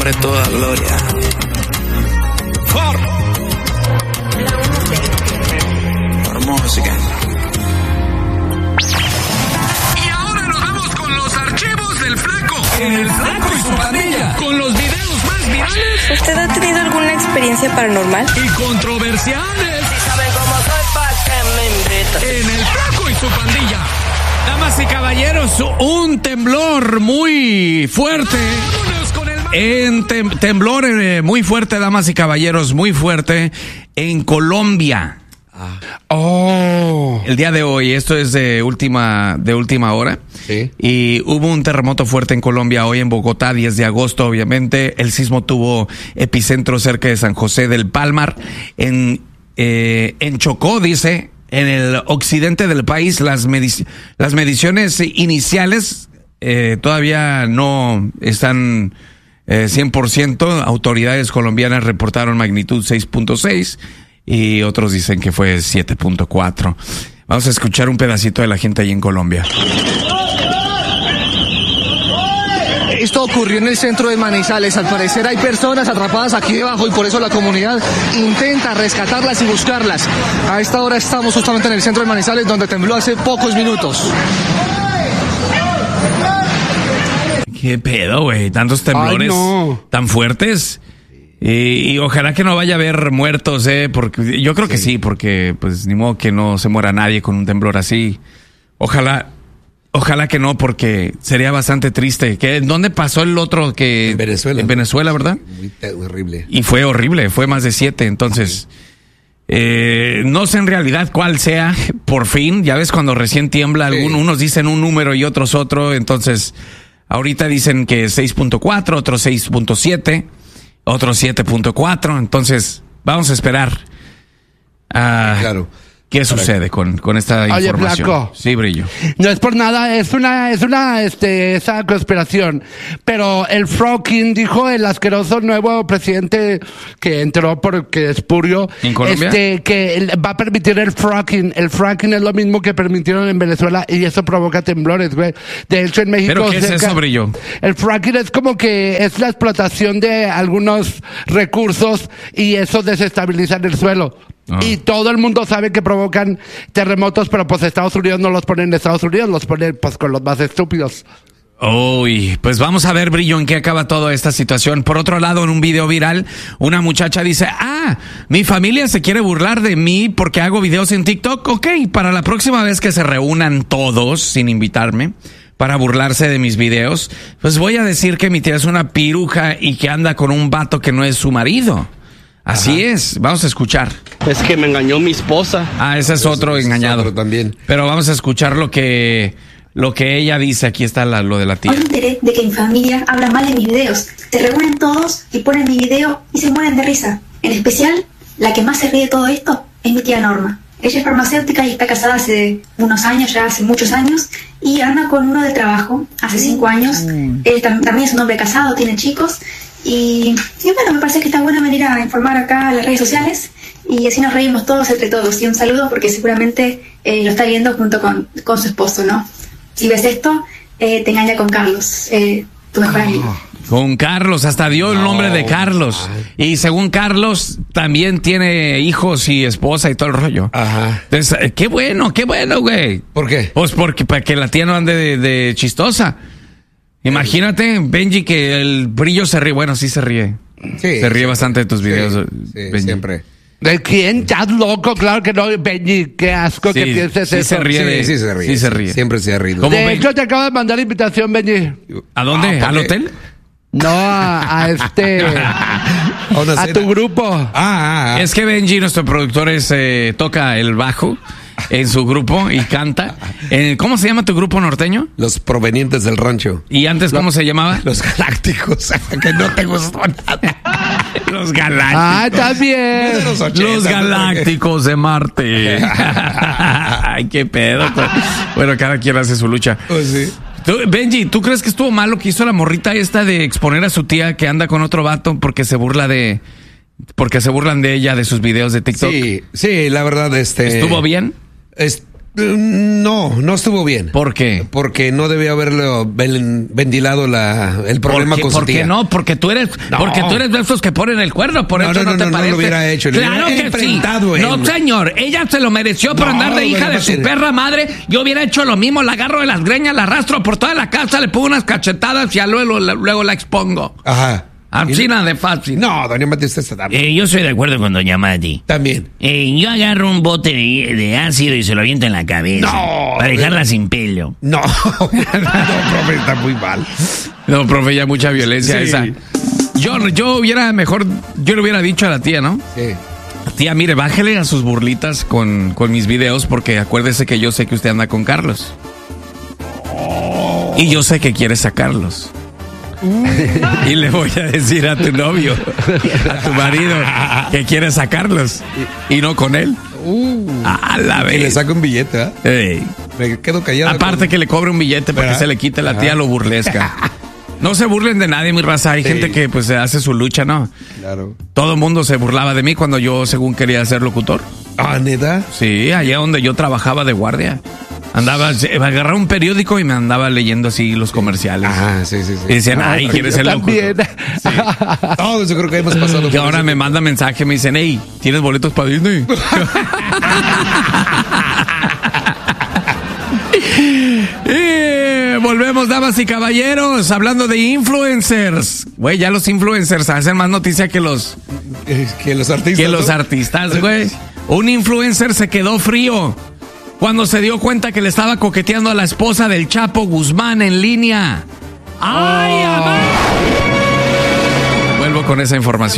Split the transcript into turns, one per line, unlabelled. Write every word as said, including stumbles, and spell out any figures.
nombre toda gloria. For. For música.
Y ahora nos vamos con los archivos del Flaco. En el Flaco y su pandilla. Con los videos más virales.
¿Usted ha tenido alguna experiencia paranormal?
Y controversiales.
Si saben cómo soy, pa' que me invitan.
En el Flaco y su pandilla.
Damas y caballeros, un temblor muy fuerte. En tem- temblor eh, muy fuerte, damas y caballeros, muy fuerte en Colombia.
Ah. Oh.
El día de hoy, esto es de última, de última hora.
Sí.
Y hubo un terremoto fuerte en Colombia hoy en Bogotá, diez de agosto, obviamente. El sismo tuvo epicentro cerca de San José del Palmar. En, eh, en Chocó, dice, en el occidente del país, las, medic- las mediciones iniciales eh, todavía no están eh, cien por ciento. Autoridades colombianas reportaron magnitud seis punto seis y otros dicen que fue siete punto cuatro. Vamos a escuchar un pedacito de la gente ahí en Colombia.
Esto ocurrió en el centro de Manizales. Al parecer hay personas atrapadas aquí debajo y por eso la comunidad intenta rescatarlas y buscarlas. A esta hora estamos justamente en el centro de Manizales, donde tembló hace pocos minutos.
¿Qué pedo, güey? Tantos temblores.
Ay, no.
Tan fuertes. Y, y ojalá que no vaya a haber muertos, ¿eh? Porque yo creo que sí. sí, porque pues ni modo que no se muera nadie con un temblor así. Ojalá, ojalá que no, porque sería bastante triste. ¿Qué, ¿Dónde pasó el otro que?
En Venezuela.
En Venezuela, ¿verdad?
Muy te- horrible.
Y fue horrible, fue más de siete, entonces... Eh, no sé en realidad cuál sea, por fin, ya ves cuando recién tiembla,
Sí.
algún, unos dicen un número y otros otro, entonces ahorita dicen que seis punto cuatro, otros seis punto siete, otros siete punto cuatro, entonces vamos a esperar a
Claro.
qué sucede con, con esta
Oye,
información.
Flaco.
Sí, Brillo.
No es por nada, es una, es una, este, esa conspiración. Pero el fracking, dijo el asqueroso nuevo presidente que entró porque es purio,
¿En Colombia?
este, que el- va a permitir el fracking. El fracking es lo mismo que permitieron en Venezuela y eso provoca temblores, güey. De hecho, en México...
¿Pero qué es
cerca-
eso, Brillo?
El fracking es como que es la explotación de algunos recursos y eso desestabiliza el suelo.
Ah.
Y todo el mundo sabe que provocan terremotos, pero pues Estados Unidos no los pone en Estados Unidos, los pone pues con los más estúpidos.
Uy, pues vamos a ver, Brillo, en qué acaba toda esta situación. Por otro lado, en un video viral, una muchacha dice, ah, mi familia se quiere burlar de mí porque hago videos en TikTok. Ok, para la próxima vez que se reúnan todos, sin invitarme, para burlarse de mis videos, pues voy a decir que mi tía es una piruja y que anda con un vato que no es su marido. Así
Ajá.
es, vamos a escuchar.
Es que me engañó mi esposa.
Ah, ese es otro
Ese es
engañado.
otro también.
Pero vamos a escuchar lo que, lo que ella dice. Aquí está la- lo de la tía.
Hoy me enteré de que mi familia habla mal de mis videos. Se reúnen todos y ponen mi video y se mueren de risa. En especial, la que más se ríe de todo esto es mi tía Norma. Ella es farmacéutica y está casada hace unos años, ya hace muchos años, y anda con uno de trabajo hace cinco años. Él tam- también es un hombre casado, tiene chicos. Y, y bueno, me parece que está buena venir a informar acá en las redes sociales y así nos reímos todos entre todos. Y un saludo porque seguramente eh, lo está viendo junto con, con su esposo, ¿no? Si ves esto, eh, te engaña con Carlos, eh, tu mejor amigo.
Con Carlos, hasta dio el
No,
nombre de Carlos.
ay.
Y según Carlos, también tiene hijos y esposa y todo el rollo.
Ajá.
Entonces, eh, qué bueno, qué bueno, güey.
¿Por qué?
Pues porque para que la tía no ande de, de chistosa. Imagínate, Benji, que el Brillo se ríe. Bueno, sí se ríe.
Sí,
se ríe
sí.
bastante de tus videos,
Sí, sí,
Benji.
siempre.
¿De quién? ¿Estás loco? Claro que no, Benji. Qué asco
Sí,
que pienses
sí
eso.
se ríe
Sí,
de-
sí se ríe.
sí se ríe.
Siempre se ha rido.
¿Cómo?
De
Ben-
hecho, te acabo de mandar invitación, Benji.
¿A dónde?
Ah, ¿por
¿Al
qué?
hotel?
No, a, a este...
A una
a
cena.
tu grupo.
Ah, ah, ah.
Es que Benji, nuestro productor, es, eh, toca el bajo en su grupo y canta. Eh, ¿Cómo se llama tu grupo norteño?
Los provenientes del rancho.
¿Y antes cómo se llamaba?
Los galácticos. Que no te gustó nada.
Los galácticos.
Ah, está bien.
Los ochenta,
Los galácticos de Marte. Ay, qué pedo. pues. Bueno, cada quien hace su lucha.
Pues sí.
Tú, Benji, ¿tú crees que estuvo mal lo que hizo la morrita esta de exponer a su tía que anda con otro vato porque se burla de... porque se burlan de ella, de sus videos de TikTok?
Sí, sí, la verdad, este...
¿Estuvo bien?
Es, No, no estuvo bien.
¿Por qué?
Porque no debía haberlo ven- ventilado la, el problema
¿Por qué,
con su
¿por qué
tía.
no? Porque tú eres,
No.
porque tú eres de esos que ponen el cuerno, por
No,
eso
no,
no,
no,
te
no, no
parece.
lo hubiera hecho, le
Claro
hubiera
que sí.
enfrentado él.
No, señor, ella se lo mereció por
No,
andar de hija
bueno,
de su
sí.
perra madre. Yo hubiera hecho lo mismo, la agarro de las greñas, la arrastro por toda la casa, le pongo unas cachetadas y ya luego, luego la expongo.
Ajá.
Así de fácil.
No, doña Mati, usted está también.
Eh, yo estoy de acuerdo con doña Mati.
También.
Eh, yo agarro un bote de, de ácido y se lo aviento en la cabeza.
No,
Para dejarla sin pelo.
No, no, profe, está muy mal.
No, profe, ya mucha violencia
Sí.
esa. Yo, yo hubiera mejor, yo le hubiera dicho a la tía, ¿no?
Sí.
Tía, mire, bájele a sus burlitas con, con mis videos porque acuérdese que yo sé que usted anda con Carlos. Y yo sé que quiere sacarlos. Y le voy a decir a tu novio, a tu marido, que quiere sacarlos y no con él. A la
Y
vez.
le saca un billete, ¿eh?
Ey.
Me quedo callado.
Aparte
con-
que le cobre un billete para que
¿verdad?
se le quite la
Ajá.
tía lo burlesca. No se burlen de nadie, mi raza. Hay
Sí.
gente que pues hace su lucha, ¿no?
Claro.
Todo el mundo se burlaba de mí cuando yo según quería ser locutor.
Ah, ¿neta?
Sí, allá donde yo trabajaba de guardia. Andaba, se- agarraba un periódico y me andaba leyendo así los comerciales.
Ajá, sí, sí, sí.
Y decían, ay, ¿quieres ser
También.
locutor?
Todos yo creo que hemos pasado
Y
por
ahora
eso.
me manda mensaje, me dicen, hey, ¿tienes boletos para Disney? Y volvemos, damas y caballeros, hablando de influencers. Güey, ya los influencers hacen más noticia que los,
Eh, Que los artistas.
que los
¿no?
artistas, güey. Un influencer se quedó frío cuando se dio cuenta que le estaba coqueteando a la esposa del Chapo Guzmán en línea. ¡Ay, amá! Vuelvo con esa información.